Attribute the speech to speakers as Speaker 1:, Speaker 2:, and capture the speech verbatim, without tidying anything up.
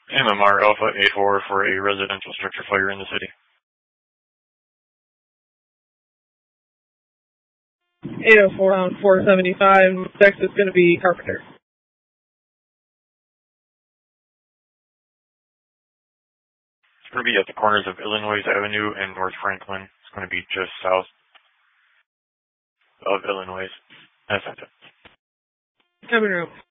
Speaker 1: M M R Alpha A four for a residential structure fire in the city.
Speaker 2: eight oh four on four seventy-five. Next is going to be Carpenter.
Speaker 1: It's going to be at the corners of Illinois Avenue and North Franklin. It's going to be just south of Illinois. That's it.
Speaker 2: Coming room.